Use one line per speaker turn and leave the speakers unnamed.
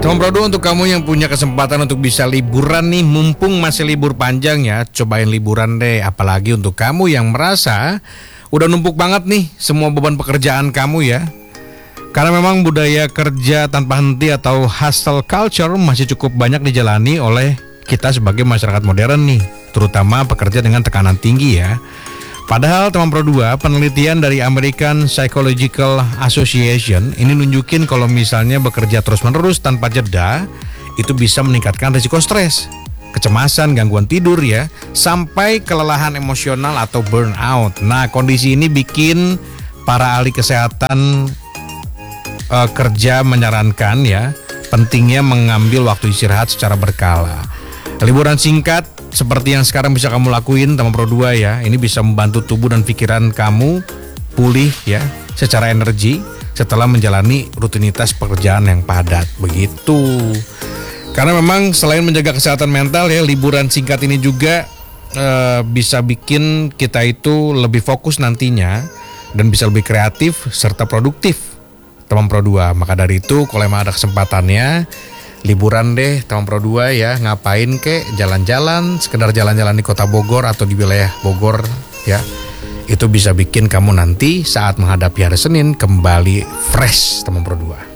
Teman Pro 2, untuk kamu yang punya kesempatan untuk bisa liburan nih, mumpung masih libur panjang ya, cobain liburan deh. Apalagi untuk kamu yang merasa udah numpuk banget nih semua beban pekerjaan kamu ya. Karena memang budaya kerja tanpa henti atau hustle culture masih cukup banyak dijalani oleh kita sebagai masyarakat modern nih, terutama pekerja dengan tekanan tinggi ya. Padahal teman Pro 2, penelitian dari American Psychological Association ini nunjukin kalau misalnya bekerja terus-menerus tanpa jeda itu bisa meningkatkan risiko stres, kecemasan, gangguan tidur ya, sampai kelelahan emosional atau burnout. Nah, kondisi ini bikin para ahli kesehatan kerja menyarankan ya, pentingnya mengambil waktu istirahat secara berkala. Liburan singkat seperti yang sekarang bisa kamu lakuin teman Pro 2 ya, ini bisa membantu tubuh dan pikiran kamu pulih ya secara energi setelah menjalani rutinitas pekerjaan yang padat begitu. Karena memang selain menjaga kesehatan mental ya, liburan singkat ini juga bisa bikin kita itu lebih fokus nantinya dan bisa lebih kreatif serta produktif teman Pro 2. Maka dari itu kalau emang ada kesempatannya, liburan deh teman Pro 2 ya, ngapain kek, jalan-jalan, sekedar jalan-jalan di kota Bogor atau di wilayah Bogor ya. Itu bisa bikin kamu nanti saat menghadapi hari Senin kembali fresh teman Pro 2.